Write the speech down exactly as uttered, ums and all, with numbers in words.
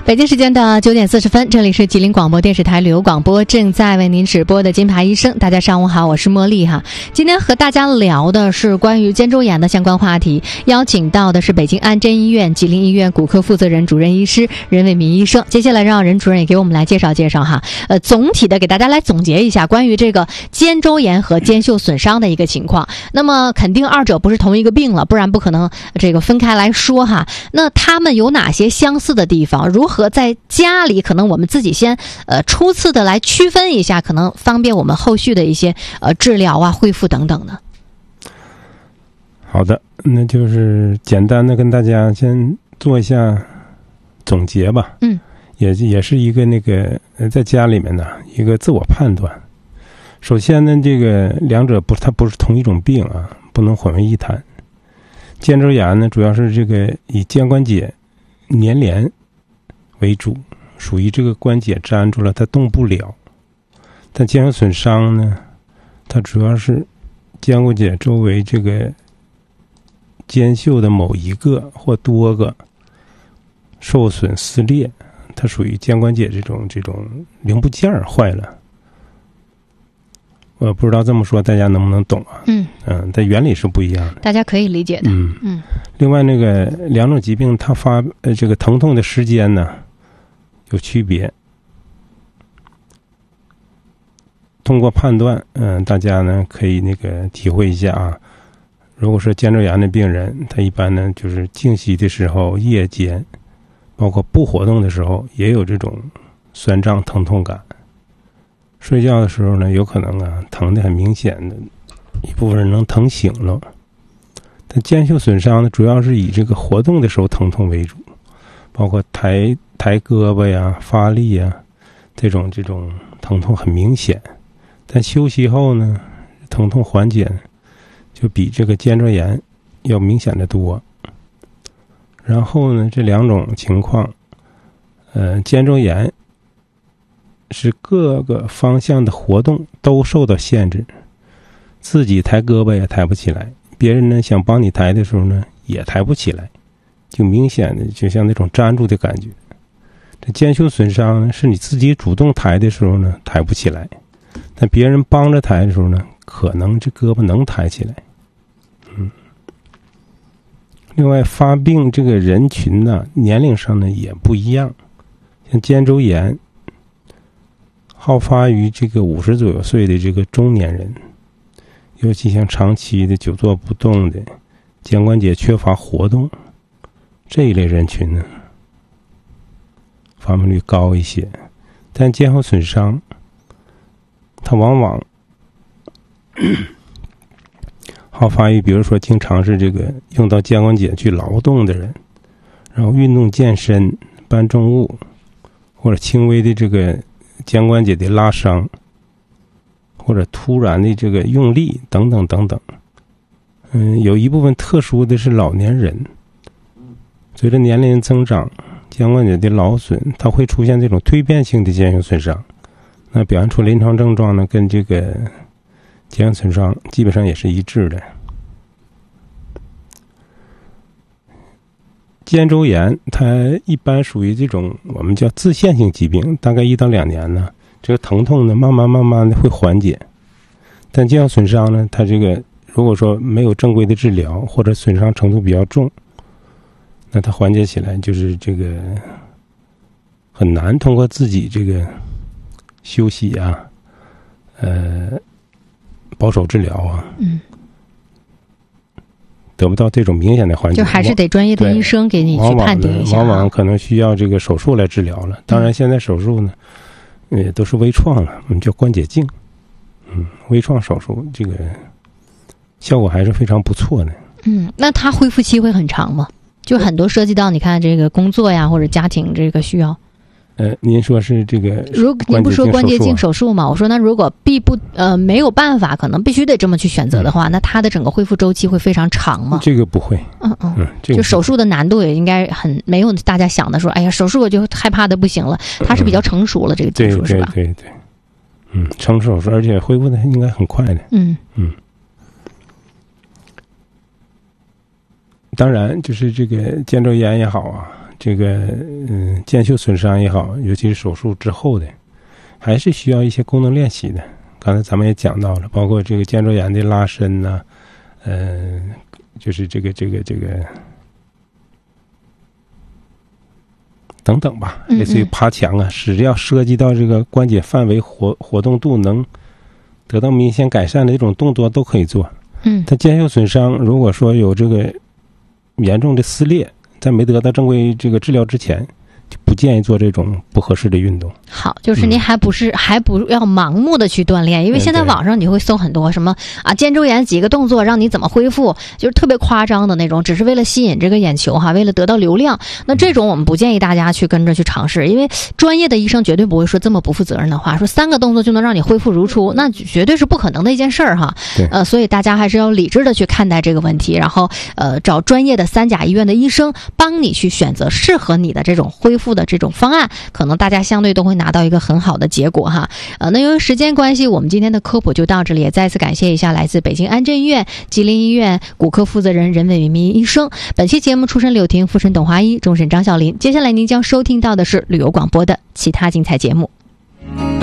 北京时间的九点四十分，这里是吉林广播电视台旅游广播，正在为您直播的金牌医生。大家上午好，我是茉莉哈。今天和大家聊的是关于肩周炎的相关话题，邀请到的是北京安贞医院吉林医院骨科负责人主任医师任卫民医生。接下来让任主任也给我们来介绍介绍哈，呃，总体的给大家来总结一下关于这个肩周炎和肩袖损伤的一个情况。那么肯定二者不是同一个病了，不然不可能这个分开来说哈。那他们有哪些相似的地方？如何在家里，可能我们自己先呃初次的来区分一下，可能方便我们后续的一些呃治疗啊、恢复等等呢？ 好的，那就是简单的跟大家先做一下总结吧。 嗯， 也也是一个那个在家里面呢一个自我判断。首先呢，这个两者不，它不是同一种病啊，不能混为一谈。肩周炎呢，主要是这个以肩关节粘连为主，属于这个关节粘住了，它动不了。但肩袖损伤呢，它主要是肩关节周围这个肩袖的某一个或多个受损撕裂，它属于肩关节这种这种零部件坏了。我不知道这么说大家能不能懂啊？ 嗯嗯，但原理是不一样的， 大家可以理解的。 嗯嗯。 另外，那个两种疾病它发呃这个疼痛的时间呢有区别。通过判断，嗯、呃，大家呢可以那个体会一下啊。如果是肩周炎的病人，他一般呢就是静息的时候、夜间，包括不活动的时候，也有这种酸胀疼痛感。睡觉的时候呢，有可能啊疼得很明显的，一部分人能疼醒了。但肩袖损伤呢，主要是以这个活动的时候疼痛为主，包括抬抬胳膊呀、发力呀，这种这种疼痛很明显。但休息后呢，疼痛缓解就比这个肩周炎要明显的多。然后呢，这两种情况，呃，肩周炎是各个方向的活动都受到限制，自己抬胳膊也抬不起来，别人呢想帮你抬的时候呢也抬不起来，就明显的就像那种粘住的感觉。这肩袖损伤呢，是你自己主动抬的时候呢抬不起来，但别人帮着抬的时候呢，可能这胳膊能抬起来。嗯。另外，发病这个人群呢，年龄上呢也不一样，像肩周炎好发于这个五十左右岁的这个中年人，尤其像长期的久坐不动的，肩关节缺乏活动这一类人群呢，发病率高一些。但肩后损伤，它往往好发于比如说经常是这个用到肩关节去劳动的人，然后运动健身、搬重物，或者轻微的这个肩关节的拉伤，或者突然的这个用力等等等等。嗯，有一部分特殊的是老年人，随着年龄增长，肩关节的劳损，它会出现这种蜕变性的肩袖损伤。那表现出临床症状呢，跟这个肩袖损伤基本上也是一致的。肩周炎它一般属于这种我们叫自限性疾病，大概一到两年呢，这个疼痛呢慢慢慢慢的会缓解。但肩袖损伤呢，它这个如果说没有正规的治疗，或者损伤程度比较重，那它缓解起来就是这个很难通过自己这个休息啊，呃，保守治疗啊， 嗯， 得不到这种明显的缓解， 就还是得专业的医生给你去判定一下。 往往可能需要这个手术来治疗了。当然，现在手术呢，呃，都是微创了，我们叫关节镜，嗯，微创手术这个效果还是非常不错的。 嗯，那它恢复期会很长吗？就很多涉及到你看这个工作呀或者家庭这个需要。 呃，您说是这个？ 如您不说关节镜手术吗？我说那如果必不呃没有办法，可能必须得这么去选择的话，嗯、那它的整个恢复周期会非常长吗？ 这个不会， 嗯嗯， 嗯这个、 就手术的难度也应该很没有大家想的说，哎呀，手术我就害怕的不行了。它是比较成熟了、嗯、这个技术是吧？ 对对对，嗯，成熟手术，而且恢复的应该很快的。 嗯嗯。当然，就是这个肩周炎也好啊。 这个嗯腱鞘损伤也好，尤其是手术之后的，还是需要一些功能练习的。刚才咱们也讲到了，包括这个肩周炎的拉伸呐、啊，嗯、呃，就是这个这个这个等等吧，类似于爬墙啊，只要涉及到这个关节范围活活动度能得到明显改善的一种动作都可以做。 嗯， 它腱鞘损伤如果说有这个严重的撕裂，在没得到正规这个治疗之前，就不建议做这种不合适的运动。 好，就是您还不是、嗯、还不要盲目的去锻炼，因为现在网上你会搜很多什么啊肩周炎几个动作让你怎么恢复，就是特别夸张的那种，只是为了吸引这个眼球哈，为了得到流量。那这种我们不建议大家去跟着去尝试，因为专业的医生绝对不会说这么不负责任的话，说三个动作就能让你恢复如初，那绝对是不可能的一件事儿哈。呃，所以大家还是要理智的去看待这个问题，然后呃找专业的三甲医院的医生帮你去选择适合你的这种恢复的这种方案，可能大家相对都会拿到一个很好的结果哈。呃，那由于时间关系，我们今天的科普就到这里，也再次感谢一下来自北京安贞医院吉林医院骨科负责人任伟民医生。本期节目出身柳婷，复审董华一，终审张小林。接下来您将收听到的是旅游广播的其他精彩节目。